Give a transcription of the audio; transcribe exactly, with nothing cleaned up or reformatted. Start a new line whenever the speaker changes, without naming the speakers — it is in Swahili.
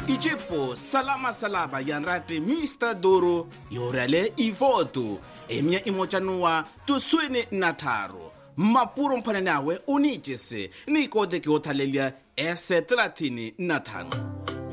Ichipo salama salaba yanrati Mister Doro yorale ivoto emia imochanua tuswini nataro mapuro mpana nawe unichese ni kode ki otalelia ese tlatini natano.